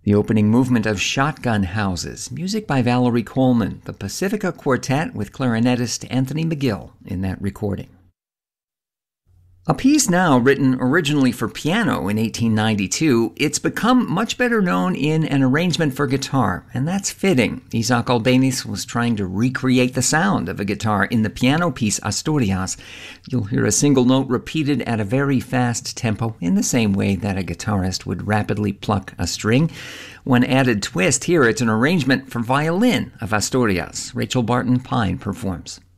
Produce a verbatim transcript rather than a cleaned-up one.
The opening movement of Shotgun Houses, music by Valerie Coleman, the Pacifica Quartet with clarinetist Anthony McGill in that recording. A piece now written originally for piano in eighteen ninety-two, it's become much better known in an arrangement for guitar, and that's fitting. Isaac Albeniz was trying to recreate the sound of a guitar in the piano piece Asturias. You'll hear a single note repeated at a very fast tempo in the same way that a guitarist would rapidly pluck a string. One added twist here, it's an arrangement for violin of Asturias. Rachel Barton Pine performs.